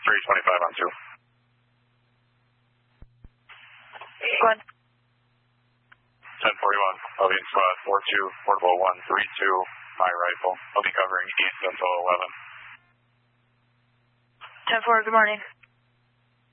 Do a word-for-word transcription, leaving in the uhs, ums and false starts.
three twenty-five on two. Go ahead. ten forty-one, I'll be in squad four two, portable one three two, my rifle. I'll be covering east until eleven. ten four, good morning.